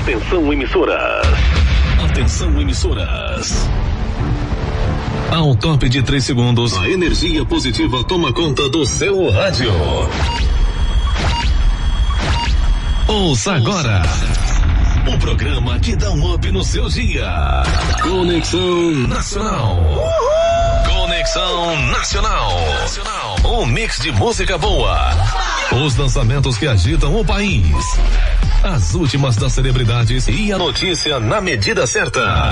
Atenção, emissoras. Atenção, emissoras. Ao top de 3 segundos, a energia positiva toma conta do seu rádio. Ouça agora o programa que dá um up no seu dia. Conexão Nacional. Conexão Nacional. Um mix de música boa. Os lançamentos que agitam o país. As últimas das celebridades e a notícia na medida certa.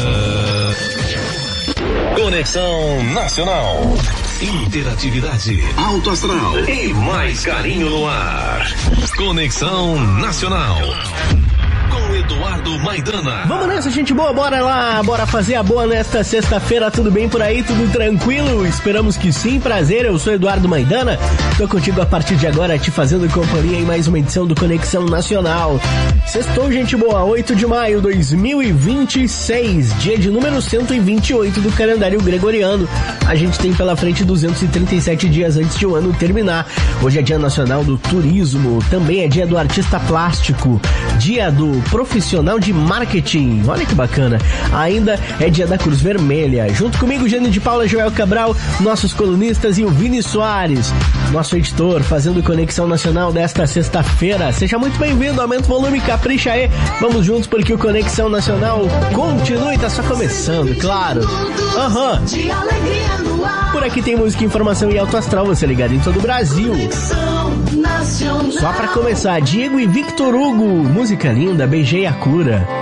Conexão Nacional. Interatividade, alto astral e mais carinho no ar. Conexão Nacional. Com Eduardo Maidana. Vamos nessa, gente boa, bora lá, bora fazer a boa nesta sexta-feira, tudo bem por aí, tudo tranquilo? Esperamos que sim, prazer, eu sou Eduardo Maidana, tô contigo a partir de agora, te fazendo companhia em mais uma edição do Conexão Nacional. Sextou, gente boa, 8 de maio de 2026, dia de número 128 do calendário gregoriano. A gente tem pela frente 237 dias antes de o ano terminar. Hoje é dia nacional do turismo, também é dia do artista plástico, dia do profissional de marketing, olha que bacana. Ainda é dia da Cruz Vermelha. Junto comigo, Jane de Paula, Joel Cabral, nossos colunistas e o Vini Soares, nosso editor, fazendo Conexão Nacional desta sexta-feira. Seja muito bem-vindo, aumenta o volume, capricha aí. Vamos juntos porque o Conexão Nacional continua e tá só começando, claro. Por aqui tem música, informação e alto astral, você ligado em todo o Brasil. Só pra começar, Diego e Victor Hugo, música linda, Beijei a Cura.